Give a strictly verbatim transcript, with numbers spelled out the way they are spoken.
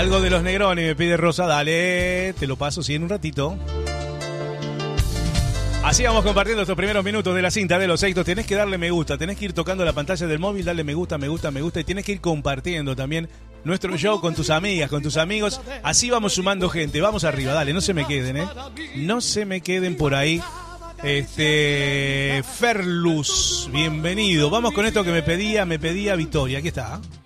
Algo de los Negroni me pide Rosa, dale, te lo paso, sí, en un ratito. Así vamos compartiendo estos primeros minutos de la cinta de los éxitos. Tenés que darle me gusta, tenés que ir tocando la pantalla del móvil, darle me gusta, me gusta, me gusta, y tenés que ir compartiendo también nuestro show con tus amigas, con tus amigos. Así vamos sumando gente, vamos arriba, dale, no se me queden, ¿eh? No se me queden por ahí. Este, Ferlus, bienvenido. Vamos con esto que me pedía, me pedía Victoria, aquí está.